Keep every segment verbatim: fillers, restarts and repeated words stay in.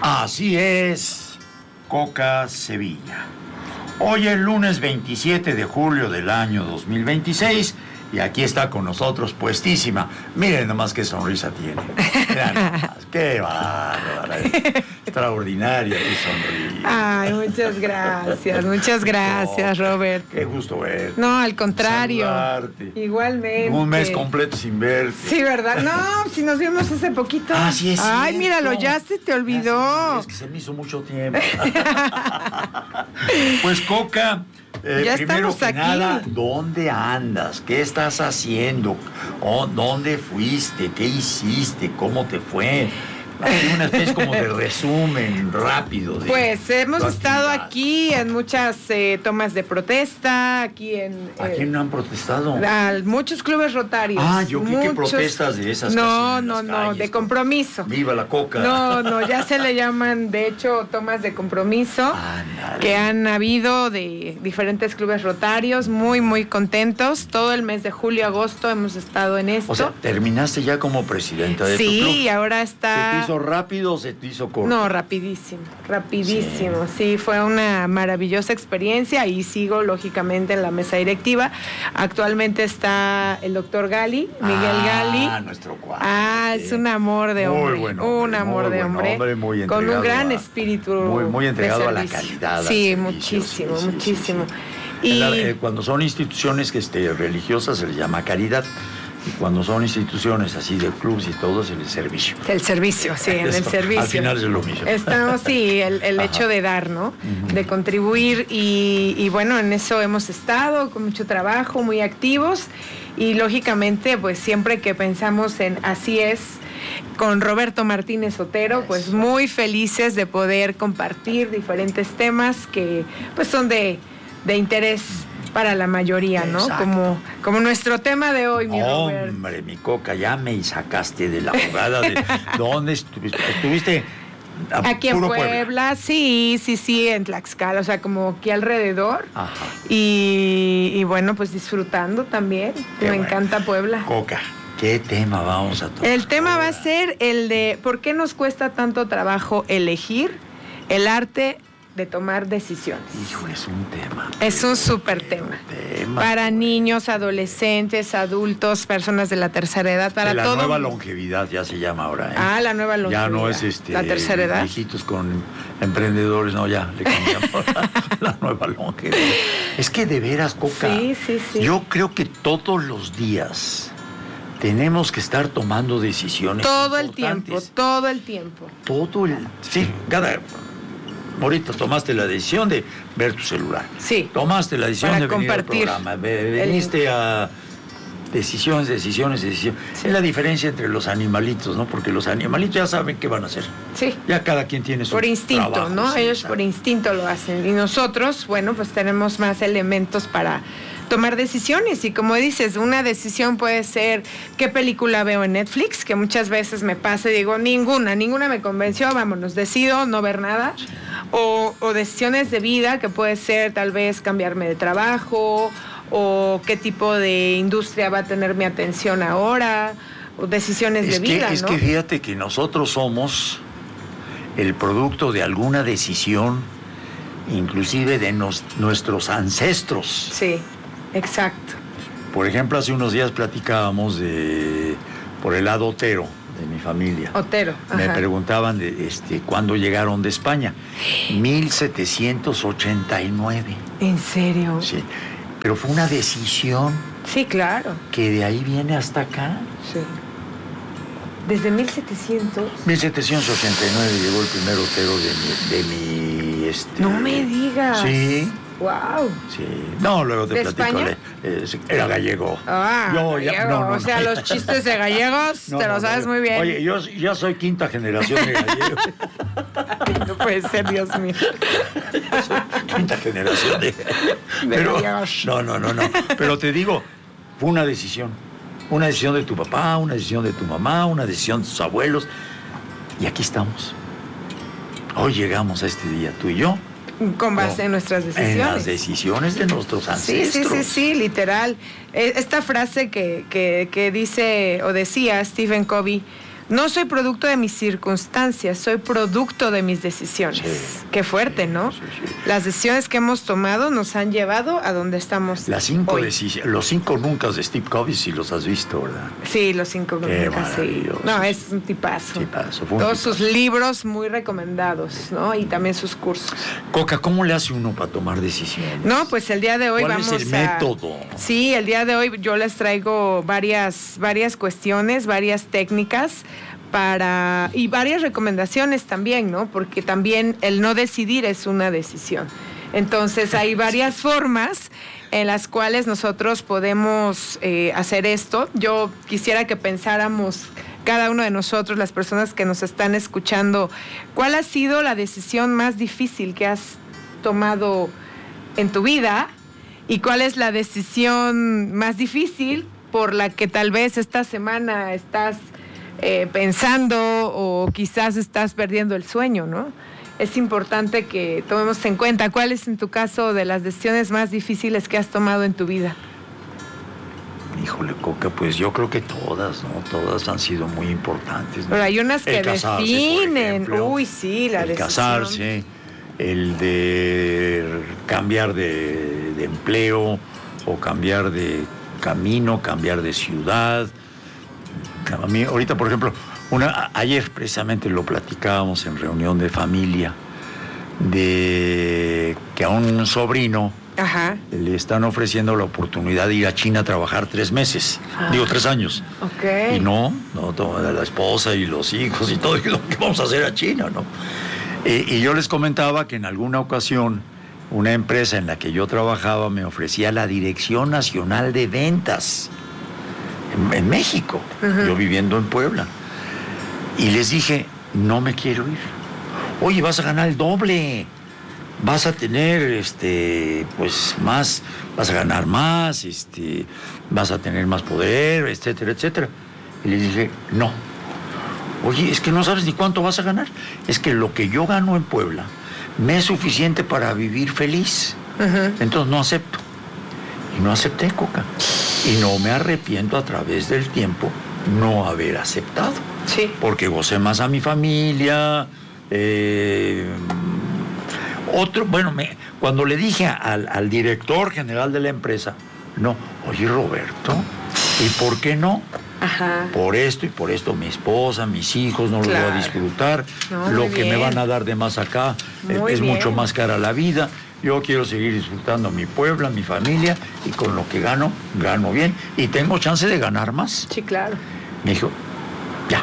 Así es, Coca Sevilla. Hoy es lunes veintisiete de julio del año dos mil veintiséis y aquí está con nosotros puestísima. Miren nomás qué sonrisa tiene. Miren nomás, qué bárbara. Extraordinaria qué sonrisa. Ay, muchas gracias, muchas gracias, Robert. Qué gusto verte. No, al contrario. Saludarte. Igualmente. Un mes completo sin verte. Sí, ¿verdad? No, si nos vimos hace poquito. Ah, sí es Ay, cierto. míralo, ya se te olvidó. Se, es que se me hizo mucho tiempo. Pues Coca, eh, ya primero estamos que aquí. nada, ¿dónde andas? ¿Qué estás haciendo? Oh, ¿dónde fuiste? ¿Qué hiciste? ¿Cómo te fue? Hay una especie como de resumen rápido. De Pues hemos tu estado actividad. aquí en muchas eh, tomas de protesta, aquí en... ¿A quién no han protestado? A muchos clubes rotarios. Ah, yo vi que muchos... protestas de esas. No, casi en no, las no, calles, de ¿no? compromiso. Viva la Coca. No, no, ya se le llaman, de hecho, tomas de compromiso Ándale. que han habido de diferentes clubes rotarios, muy, muy contentos. Todo el mes de julio, agosto hemos estado en esto. O sea, terminaste ya como presidenta de tu club. Sí, y ahora ¿Se está... te hizo rápido o se te hizo corto? No, rapidísimo, rapidísimo. Sí. sí, fue una maravillosa experiencia y sigo, lógicamente, en la mesa directiva. Actualmente está el doctor Gali, Miguel ah, Gali. Ah, nuestro cuadro. Ah, es un amor de hombre. Muy buen hombre, un amor muy de buen hombre. hombre, muy con un gran a, espíritu. Muy, muy entregado de a la servicio. calidad. Sí, servicio, muchísimo, sí, sí, muchísimo. Sí, sí. Y La, eh, cuando son instituciones que este, religiosas se les llama caridad. Y cuando son instituciones así de clubs y todo, es el servicio. El servicio, sí, en el Eso, servicio. Al final es lo mismo. Estamos, sí, el, el hecho de dar, ¿no? Uh-huh. De contribuir y, y bueno, en eso hemos estado con mucho trabajo, muy activos y lógicamente, pues siempre que pensamos en Así es, con Roberto Martínez Otero, eso. Pues muy felices de poder compartir diferentes temas que pues son de, de interés para la mayoría, ¿no? Exacto. Como, como nuestro tema de hoy, mi Hombre, Robert. mi Coca, ya me sacaste de la jugada de dónde estuviste. ¿Estuviste a Aquí en Puebla, Puebla, sí, sí, sí, en Tlaxcala, o sea, como aquí alrededor. Ajá. Y, y bueno, pues disfrutando también. Qué me bueno. encanta Puebla. Coca, ¿qué tema vamos a tocar? El tema ahora? va a ser el de ¿por qué nos cuesta tanto trabajo elegir el arte de tomar decisiones? Hijo, es un tema. Es un súper tema. tema. Para niños, adolescentes, adultos, personas de la tercera edad, para la todo. La nueva longevidad ya se llama ahora. ¿eh? Ah, la nueva longevidad. Ya no es este. La tercera edad. Viejitos con emprendedores, no, ya le cambiamos la, la nueva longevidad. Es que de veras, Coca. Sí, sí, sí. Yo creo que todos los días tenemos que estar tomando decisiones. Todo el tiempo, todo el tiempo. Todo el. Sí, cada. Ahorita tomaste la decisión de ver tu celular. Sí. Tomaste la decisión Para de venir compartir al programa. Veniste el... a decisiones, decisiones, decisiones. Sí. Es la diferencia entre los animalitos, ¿no? Porque los animalitos ya saben qué van a hacer. Sí. Ya cada quien tiene su Por instinto, trabajo, ¿no? Sí, Ellos exacto. por instinto lo hacen. Y nosotros, bueno, pues tenemos más elementos para tomar decisiones y como dices, una decisión puede ser qué película veo en Netflix, que muchas veces me pasa y digo, ninguna, ninguna me convenció, vámonos, decido no ver nada, o, o decisiones de vida, que puede ser tal vez cambiarme de trabajo, o qué tipo de industria va a tener mi atención ahora, o decisiones es de que, vida, es ¿no? que fíjate que nosotros somos el producto de alguna decisión, inclusive de nos, nuestros ancestros. Sí. Exacto. Por ejemplo, hace unos días platicábamos de por el lado Otero, de mi familia. Otero. Ajá. Me preguntaban de este cuándo llegaron de España. mil setecientos ochenta y nueve. ¿En serio? Sí. Pero fue una decisión. Sí, claro. Que de ahí viene hasta acá. Sí. Desde mil setecientos. mil setecientos ochenta y nueve llegó el primer Otero de mi, de mi este. No me digas. Sí. Wow. Sí. No, luego te ¿De platico. España? Le, eh, era gallego. Ah, yo, gallego. Ya, no, no, o sea, no. los chistes de gallegos no, te no, lo sabes no, muy bien. Oye, yo ya soy quinta generación de gallego. No puede ser, Dios mío. Yo soy quinta generación de, de pero, gallegos. No, no, no, no. Pero te digo, fue una decisión. Una decisión de tu papá, una decisión de tu mamá, una decisión de tus abuelos. Y aquí estamos. Hoy llegamos a este día, tú y yo. Con base no, en nuestras decisiones. En las decisiones de nuestros ancestros. Sí, sí, sí, sí, literal. Esta frase que, que, que dice o decía Stephen Covey, no soy producto de mis circunstancias, soy producto de mis decisiones. Sí, Qué fuerte, sí, ¿no? Sí, sí. Las decisiones que hemos tomado nos han llevado a donde estamos Las cinco hoy. decisiones, los cinco nunca de Steve Covey, si los has visto, ¿verdad? Sí, los cinco Qué nunca, sí. No, es un tipazo. tipazo fue un Todos tipazo. sus libros muy recomendados, ¿no? Y también sus cursos. Coca, ¿cómo le hace uno para tomar decisiones? No, pues el día de hoy ¿Cuál vamos es el a... método? Sí, el día de hoy yo les traigo varias, varias cuestiones, varias técnicas para y varias recomendaciones también, ¿no? Porque también el no decidir es una decisión. Entonces hay varias formas en las cuales nosotros podemos eh, hacer esto. Yo quisiera que pensáramos cada uno de nosotros, las personas que nos están escuchando, ¿cuál ha sido la decisión más difícil que has tomado en tu vida? ¿Y cuál es la decisión más difícil por la que tal vez esta semana estás eh, pensando o quizás estás perdiendo el sueño, ¿no? Es importante que tomemos en cuenta cuál es en tu caso de las decisiones más difíciles que has tomado en tu vida. Híjole, Coca, pues yo creo que todas, ¿no? Todas han sido muy importantes, ¿no? Pero hay unas que El casarse, por definen. ejemplo, Uy, sí, la el decisión. casarse, el de cambiar de, de empleo o cambiar de camino, cambiar de ciudad. A mí, ahorita, por ejemplo, una, ayer precisamente lo platicábamos en reunión de familia, de que a un sobrino Ajá. le están ofreciendo la oportunidad de ir a China a trabajar tres meses, Ah. digo tres años. Ok. Y no, no, toda la esposa y los hijos y todo, y lo que vamos a hacer a China, ¿no? Eh, y yo les comentaba que en alguna ocasión una empresa en la que yo trabajaba me ofrecía la Dirección Nacional de Ventas en, en México, uh-huh. Yo viviendo en Puebla. Y les dije, no me quiero ir. Oye, vas a ganar el doble. Vas a tener, este, pues, más, vas a ganar más, este, vas a tener más poder, etcétera, etcétera. Y les dije, no. Oye, es que no sabes ni cuánto vas a ganar. Es que lo que yo gano en Puebla me es suficiente para vivir feliz. Uh-huh. Entonces no acepto. Y no acepté, Coca. Y no me arrepiento a través del tiempo no haber aceptado. Sí. Porque gocé más a mi familia, eh... Otro, bueno, me, cuando le dije al, al director general de la empresa, no, oye Roberto, ¿y por qué no? Ajá. Por esto y por esto mi esposa, mis hijos no claro. lo voy a disfrutar, no, lo que bien. me van a dar de más acá muy es bien. mucho más cara la vida, yo quiero seguir disfrutando mi Puebla, mi familia, y con lo que gano, gano bien, y tengo chance de ganar más. Sí, claro. Me dijo, ya,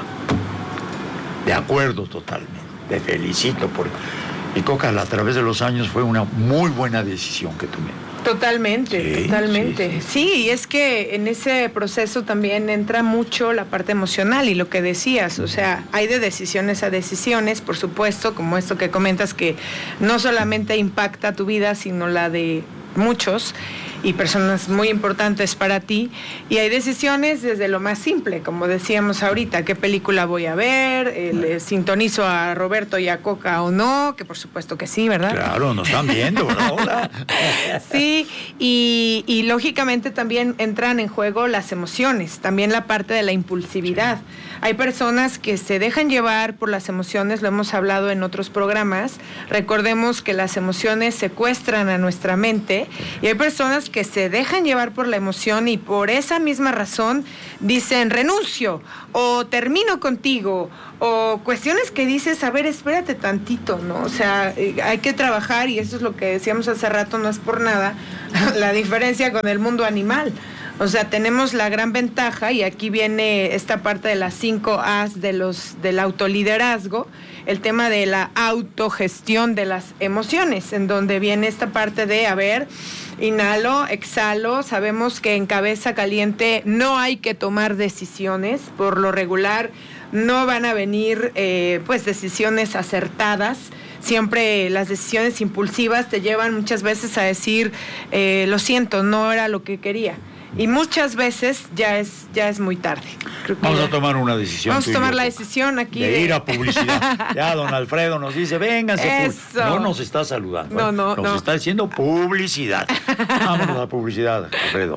de acuerdo totalmente, te felicito por... Y Coca, a través de los años fue una muy buena decisión que tomé. Totalmente, sí, totalmente. Sí, sí, y es que en ese proceso también entra mucho la parte emocional y lo que decías, o sea, hay de decisiones a decisiones, por supuesto, como esto que comentas que no solamente impacta tu vida, sino la de muchos y personas muy importantes para ti, y hay decisiones desde lo más simple, como decíamos ahorita, qué película voy a ver, eh, le sintonizo a Roberto y a Coca o no, que por supuesto que sí, ¿verdad? Claro, nos están viendo, ¿verdad? Hola. Sí, y, y lógicamente también entran en juego las emociones, también la parte de la impulsividad. Hay personas que se dejan llevar por las emociones, lo hemos hablado en otros programas, recordemos que las emociones secuestran a nuestra mente, y hay personas que se dejan llevar por la emoción y por esa misma razón dicen renuncio o termino contigo, o cuestiones que dices, a ver, espérate tantito, ¿no? O sea, eh, hay que trabajar, y eso es lo que decíamos hace rato, no es por nada la diferencia con el mundo animal. O sea, tenemos la gran ventaja, y aquí viene esta parte de las cinco A's de los, del autoliderazgo, el tema de la autogestión de las emociones, en donde viene esta parte de, a ver, inhalo, exhalo, sabemos que en cabeza caliente no hay que tomar decisiones, por lo regular no van a venir eh, pues decisiones acertadas. Siempre las decisiones impulsivas te llevan muchas veces a decir, eh, lo siento, no era lo que quería. Y muchas veces ya es ya es muy tarde. Creo que vamos ya... a tomar una decisión. Vamos a tomar yo, la Coca, decisión aquí. De, de ir a publicidad. Ya don Alfredo nos dice, vénganse. Eso. No nos está saludando. No, ¿eh? no, Nos no. está diciendo publicidad. Vámonos a publicidad, Alfredo.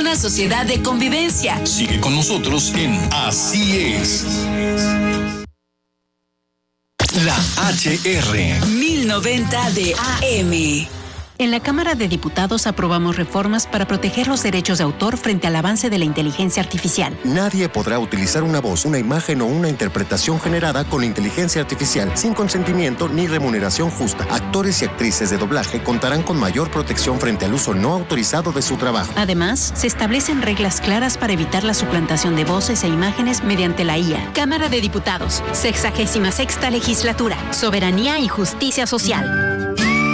una sociedad de convivencia. Sigue con nosotros en Así es. La H R mil noventa de A M. En la Cámara de Diputados aprobamos reformas para proteger los derechos de autor frente al avance de la inteligencia artificial. Nadie podrá utilizar una voz, una imagen o una interpretación generada con inteligencia artificial sin consentimiento ni remuneración justa. Actores y actrices de doblaje contarán con mayor protección frente al uso no autorizado de su trabajo. Además, se establecen reglas claras para evitar la suplantación de voces e imágenes mediante la I A. Cámara de Diputados, sexagésima sexta legislatura, soberanía y justicia social.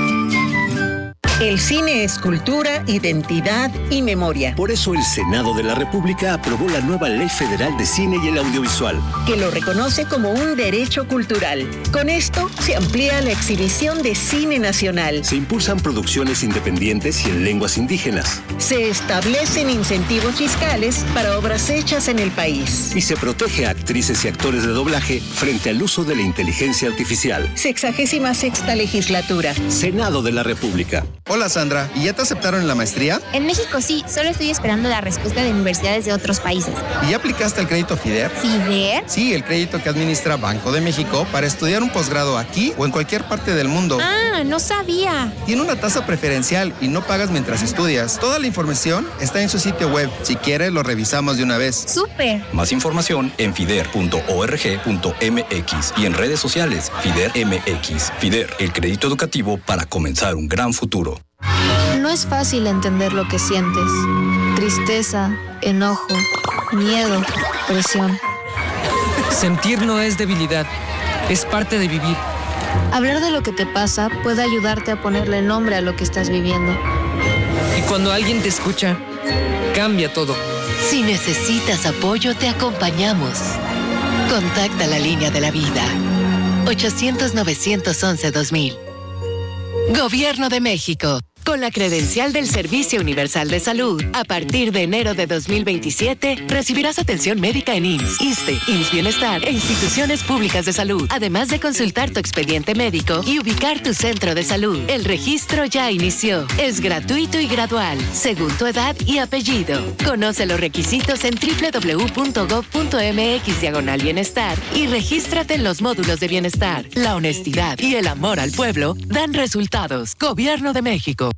El cine es cultura, identidad y memoria. Por eso el Senado de la República aprobó la nueva Ley Federal de Cine y el Audiovisual, que lo reconoce como un derecho cultural. Con esto se amplía la exhibición de cine nacional. Se impulsan producciones independientes y en lenguas indígenas. Se establecen incentivos fiscales para obras hechas en el país. Y se protege a actrices y actores de doblaje frente al uso de la inteligencia artificial. Sexagésima sexta legislatura. Senado de la República. Hola Sandra, ¿y ya te aceptaron en la maestría? En México sí, solo estoy esperando la respuesta de universidades de otros países. ¿Y ya aplicaste el crédito FIDER? ¿FIDER? Sí, el crédito que administra Banco de México para estudiar un posgrado aquí o en cualquier parte del mundo. Ah, no sabía. Tiene una tasa preferencial y no pagas mientras estudias. Toda la información está en su sitio web. Si quieres, lo revisamos de una vez. ¡Súper! Más información en fider punto org punto m x y en redes sociales FIDER M X. FIDER, el crédito educativo para comenzar un gran futuro. No es fácil entender lo que sientes. Tristeza, enojo, miedo, presión. Sentir no es debilidad, es parte de vivir. Hablar de lo que te pasa puede ayudarte a ponerle nombre a lo que estás viviendo. Y cuando alguien te escucha, cambia todo. Si necesitas apoyo, te acompañamos. Contacta la línea de la vida. ochocientos, novecientos once, dos mil. Gobierno de México. Con la credencial del Servicio Universal de Salud, a partir de enero de dos mil veintisiete, recibirás atención médica en I M S S, ISSSTE, I M S S Bienestar e instituciones públicas de salud, además de consultar tu expediente médico y ubicar tu centro de salud. El registro ya inició. Es gratuito y gradual, según tu edad y apellido. Conoce los requisitos en doble u doble u doble u punto gob punto m x diagonal bienestar y regístrate en los módulos de bienestar. La honestidad y el amor al pueblo dan resultados. Gobierno de México.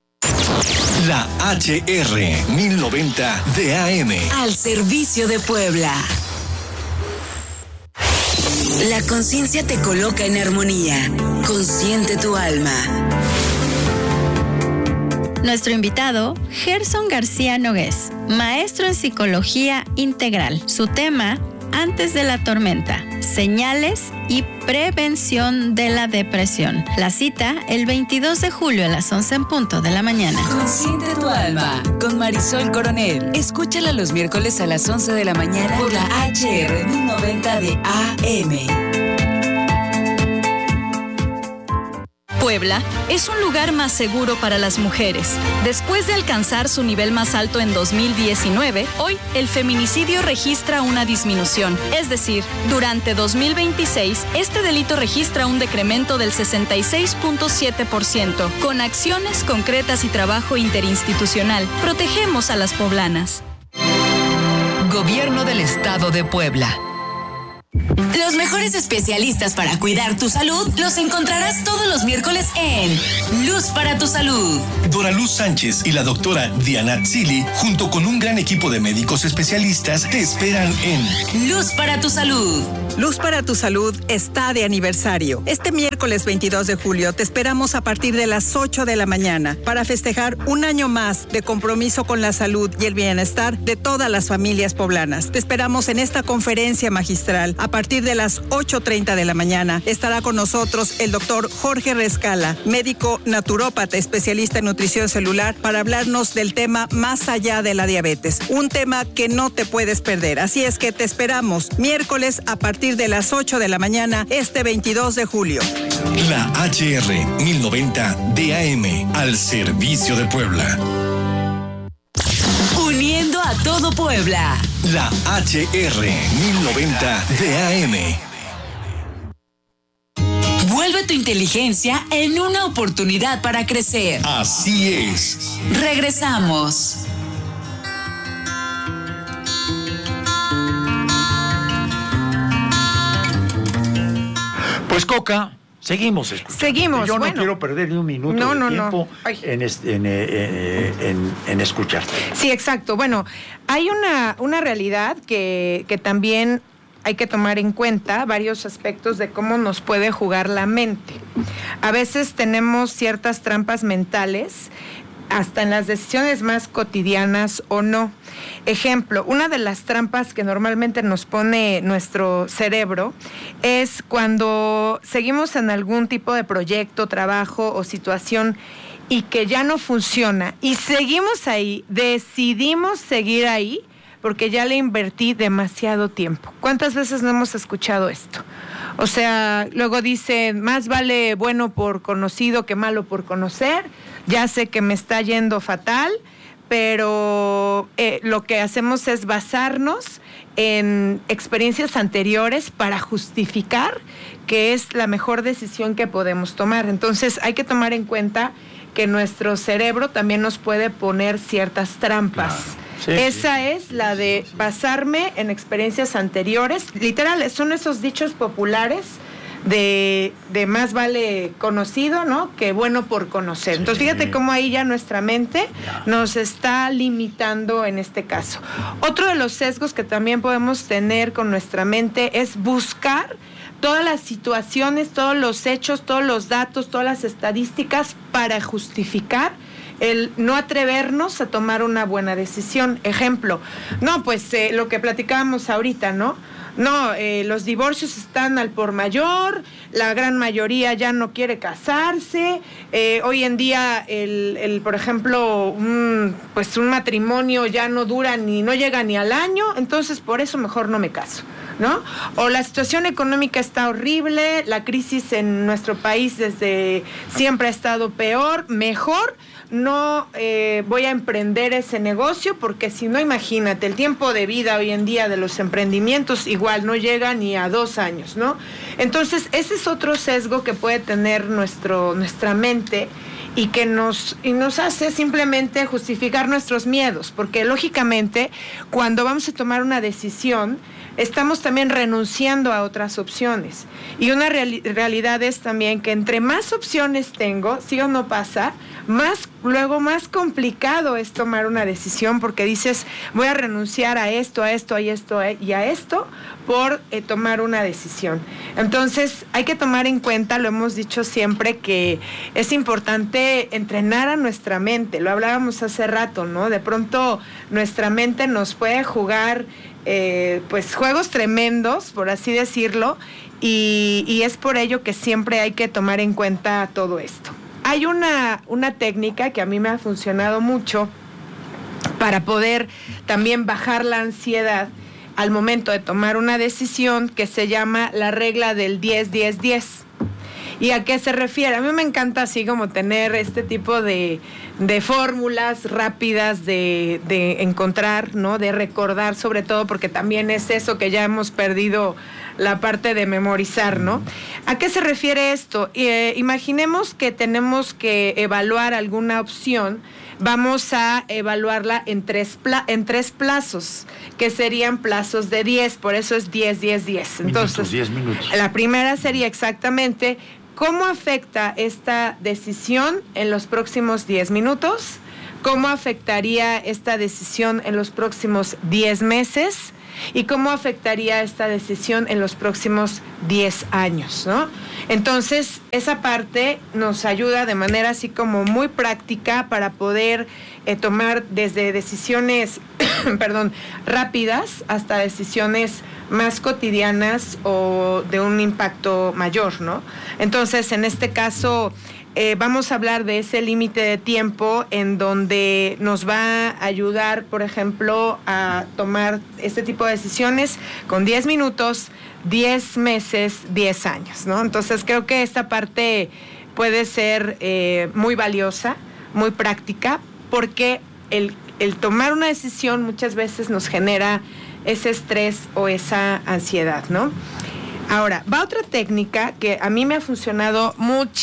La H R mil noventa de A M. Al servicio de Puebla. La conciencia te coloca en armonía. Consciente tu alma. Nuestro invitado, Gerson García Nogués, maestro en psicología integral. Su tema, antes de la tormenta, señales y prevención de la depresión. La cita el veintidós de julio a las once en punto de la mañana. Consciente tu alma, con Marisol Coronel. Escúchala los miércoles a las once de la mañana por la H R mil noventa de A M. Puebla es un lugar más seguro para las mujeres. Después de alcanzar su nivel más alto en dos mil diecinueve, hoy el feminicidio registra una disminución. Es decir, durante dos mil veintiséis, este delito registra un decremento del sesenta y seis punto siete por ciento. Con acciones concretas y trabajo interinstitucional, protegemos a las poblanas. Gobierno del Estado de Puebla. Los mejores especialistas para cuidar tu salud los encontrarás todos los miércoles en Luz para tu Salud. Dora Luz Sánchez y la doctora Diana Zili, junto con un gran equipo de médicos especialistas, te esperan en Luz para tu Salud. Luz para tu Salud está de aniversario. Este miércoles veintidós de julio te esperamos a partir de las ocho de la mañana para festejar un año más de compromiso con la salud y el bienestar de todas las familias poblanas. Te esperamos en esta conferencia magistral. A partir de las ocho treinta de la mañana estará con nosotros el doctor Jorge Rescala, médico naturópata, especialista en nutrición celular, para hablarnos del tema más allá de la diabetes. Un tema que no te puedes perder. Así es que te esperamos miércoles a partir de las ocho de la mañana este veintidós de julio. La H R mil noventa de A M, al servicio de Puebla. Uniendo a todo Puebla. La H R mil noventa de A M. Vuelve tu inteligencia en una oportunidad para crecer. Así es. Regresamos. Pues Coca, seguimos escuchando. Seguimos, Yo bueno. no quiero perder ni un minuto No, de no, tiempo no. en, este- en, eh, eh, en, en escucharte. Sí, exacto. Bueno, hay una, una realidad que, que también hay que tomar en cuenta, varios aspectos de cómo nos puede jugar la mente. A veces tenemos ciertas trampas mentales, hasta en las decisiones más cotidianas o no. Ejemplo, una de las trampas que normalmente nos pone nuestro cerebro es cuando seguimos en algún tipo de proyecto, trabajo o situación y que ya no funciona y seguimos ahí, decidimos seguir ahí porque ya le invertí demasiado tiempo. ¿Cuántas veces no hemos escuchado esto? O sea, luego dicen, más vale bueno por conocido que malo por conocer. Ya sé que me está yendo fatal, pero eh, lo que hacemos es basarnos en experiencias anteriores para justificar que es la mejor decisión que podemos tomar. Entonces hay que tomar en cuenta que nuestro cerebro también nos puede poner ciertas trampas. Claro. Sí, Esa sí. es la de basarme en experiencias anteriores. Literal, son esos dichos populares de, de más vale conocido, ¿no?, que bueno por conocer. Entonces, fíjate cómo ahí ya nuestra mente nos está limitando en este caso. Otro de los sesgos que también podemos tener con nuestra mente es buscar todas las situaciones, todos los hechos, todos los datos, todas las estadísticas para justificar el no atrevernos a tomar una buena decisión. Ejemplo, no, pues eh, lo que platicábamos ahorita, ¿no? No, eh, los divorcios están al por mayor, la gran mayoría ya no quiere casarse, eh, hoy en día, el, el, por ejemplo, un, pues un matrimonio ya no dura ni, no llega ni al año, entonces por eso mejor no me caso, ¿no? O la situación económica está horrible, la crisis en nuestro país desde siempre ha estado peor, mejor no eh, voy a emprender ese negocio porque si no, imagínate, el tiempo de vida hoy en día de los emprendimientos igual no llega ni a dos años, ¿no? Entonces, ese es otro sesgo que puede tener nuestro, nuestra mente y que nos, y nos hace simplemente justificar nuestros miedos, porque lógicamente cuando vamos a tomar una decisión estamos también renunciando a otras opciones. Y una reali- realidad es también que entre más opciones tengo, sí o no pasa, más luego más complicado es tomar una decisión porque dices, voy a renunciar a esto, a esto, a esto y a esto por eh, tomar una decisión. Entonces hay que tomar en cuenta, lo hemos dicho siempre, que es importante entrenar a nuestra mente. Lo hablábamos hace rato, ¿no? De pronto nuestra mente nos puede jugar eh, pues juegos tremendos, por así decirlo, y, y es por ello que siempre hay que tomar en cuenta todo esto. Hay una, una técnica que a mí me ha funcionado mucho para poder también bajar la ansiedad al momento de tomar una decisión, que se llama la regla del diez diez diez. ¿Y a qué se refiere? A mí me encanta así como tener este tipo de, de fórmulas rápidas de, de encontrar, ¿no? De recordar, sobre todo porque también es eso que ya hemos perdido la parte de memorizar, ¿no? ¿A qué se refiere esto? Eh, imaginemos que tenemos que evaluar alguna opción. Vamos a evaluarla en tres, pla- en tres plazos, que serían plazos de diez, por eso es diez diez diez. Entonces, diez minutos. La primera sería exactamente cómo afecta esta decisión en los próximos diez minutos, cómo afectaría esta decisión en los próximos diez meses y cómo afectaría esta decisión en los próximos diez años, ¿no? Entonces, esa parte nos ayuda de manera así como muy práctica para poder eh, tomar desde decisiones, perdón, rápidas hasta decisiones más cotidianas o de un impacto mayor, ¿no? Entonces, en este caso, eh, vamos a hablar de ese límite de tiempo en donde nos va a ayudar, por ejemplo, a tomar este tipo de decisiones con diez minutos, diez meses, diez años, ¿no? Entonces, creo que esta parte puede ser eh, muy valiosa, muy práctica, porque el, el tomar una decisión muchas veces nos genera ese estrés o esa ansiedad, ¿no? Ahora, va otra técnica que a mí me ha funcionado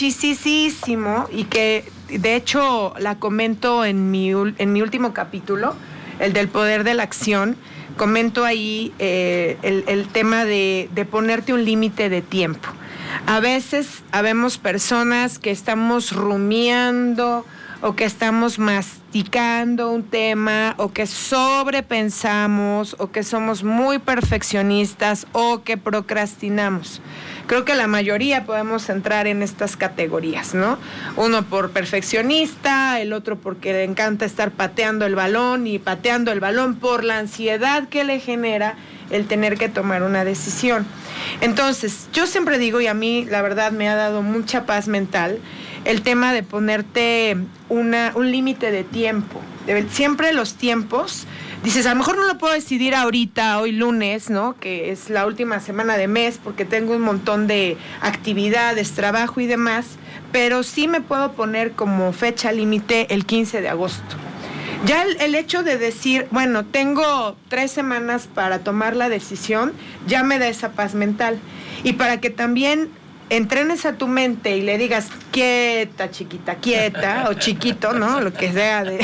muchísimo y que de hecho la comento en mi, en mi último capítulo, el del poder de la acción. Comento ahí eh, el, el tema de, de ponerte un límite de tiempo. A veces habemos personas que estamos rumiando o que estamos masticando un tema o que sobrepensamos o que somos muy perfeccionistas o que procrastinamos. Creo que la mayoría podemos entrar en estas categorías, ¿no? Uno por perfeccionista, el otro porque le encanta estar pateando el balón y pateando el balón por la ansiedad que le genera el tener que tomar una decisión. Entonces, yo siempre digo, y a mí la verdad me ha dado mucha paz mental, el tema de ponerte una, un límite de tiempo. Siempre los tiempos, dices, a lo mejor no lo puedo decidir ahorita, hoy lunes, ¿no? Que es la última semana de mes, porque tengo un montón de actividades, trabajo y demás, pero sí me puedo poner como fecha límite el quince de agosto. Ya el, el hecho de decir, bueno, tengo tres semanas para tomar la decisión, ya me da esa paz mental. Y para que también entrenes a tu mente y le digas, quieta, chiquita, quieta, o chiquito, ¿no? Lo que sea de...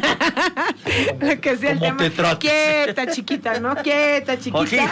lo que sea el tema. Quieta, chiquita, ¿no? Quieta, chiquita.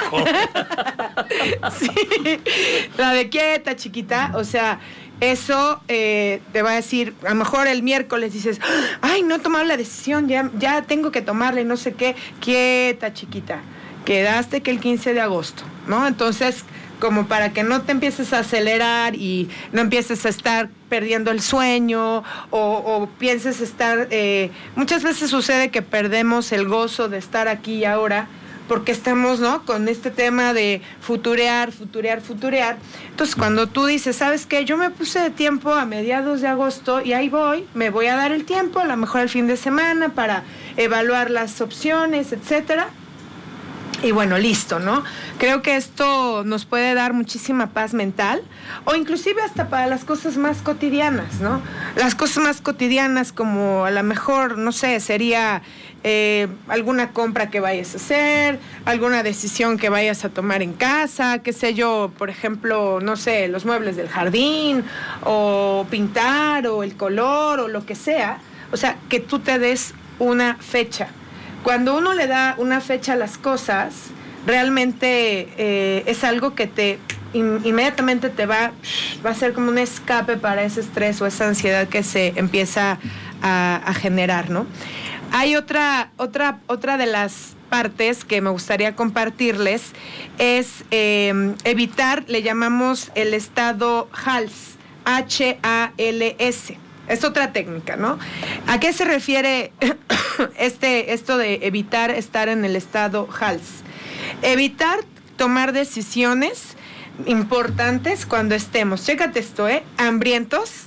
Sí, la de quieta, chiquita, o sea... Eso eh, te va a decir, a lo mejor el miércoles dices, ay, no he tomado la decisión, ya, ya tengo que tomarla y no sé qué. Quieta, chiquita, quedaste que el quince de agosto, ¿no? Entonces, como para que no te empieces a acelerar y no empieces a estar perdiendo el sueño o, o pienses estar... Eh, muchas veces sucede que perdemos el gozo de estar aquí y ahora, porque estamos, ¿no?, con este tema de futurear, futurear, futurear. Entonces, cuando tú dices, ¿sabes qué? Yo me puse de tiempo a mediados de agosto y ahí voy, me voy a dar el tiempo, a lo mejor el fin de semana, para evaluar las opciones, etcétera. Y bueno, listo, ¿no? Creo que esto nos puede dar muchísima paz mental, o inclusive hasta para las cosas más cotidianas, ¿no? Las cosas más cotidianas como a lo mejor, no sé, sería eh, alguna compra que vayas a hacer, alguna decisión que vayas a tomar en casa, qué sé yo, por ejemplo, no sé, los muebles del jardín, o pintar, o el color, o lo que sea. O sea, que tú te des una fecha. Cuando uno le da una fecha a las cosas, realmente eh, es algo que te in, inmediatamente te va, va a ser como un escape para ese estrés o esa ansiedad que se empieza a, a generar, ¿no? Hay otra, otra, otra de las partes que me gustaría compartirles, es eh, evitar, le llamamos el estado HALS, H A L S. Es otra técnica, ¿no? ¿A qué se refiere este, esto de evitar estar en el estado HALS? Evitar tomar decisiones importantes cuando estemos, chécate esto, ¿eh? Hambrientos.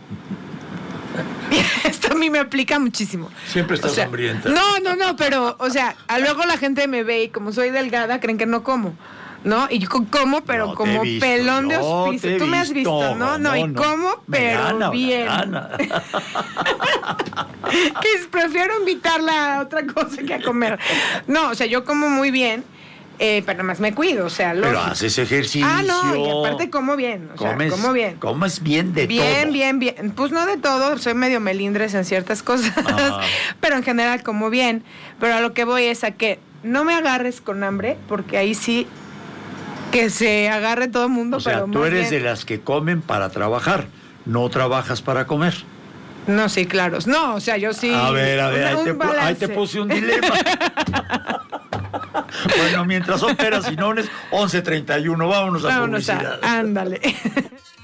Esto a mí me aplica muchísimo. Siempre estás o sea, hambrienta. No, no, no, pero, o sea, a luego la gente me ve y como soy delgada, creen que no como. ¿No? Y yo como, pero no, como visto, pelón de hospicio. Tú me has visto, visto ¿no? No, no, y como, pero gana, bien. Que prefiero invitarla a otra cosa que a comer. No, o sea, yo como muy bien, eh, pero nada más me cuido, o sea, pero lógico. haces ejercicio. Ah, no, y aparte como bien, o comes, sea, como bien. Comes bien de bien, todo. Bien, bien, bien. Pues no de todo, soy medio melindres en ciertas cosas, ah. pero en general como bien. Pero a lo que voy es a que no me agarres con hambre, porque ahí sí... que se agarre todo el mundo. O sea, pero tú eres bien. de las que comen para trabajar, no trabajas para comer. No, sí, claro. No, o sea, yo sí... A ver, a ver, una, ahí, te, ahí te puse un dilema. Bueno, mientras son peras y nones, once treinta y uno, vámonos a vámonos publicidad. A, ándale.